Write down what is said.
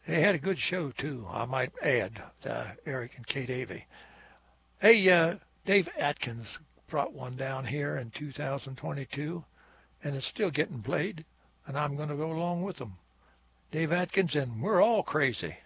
They had a good show too, I might add, Eric and Kate Avey. Hey, Dave Atkins brought one down here in 2022, and it's still getting played, and I'm going to go along with them. Dave Atkins and We're All Crazy.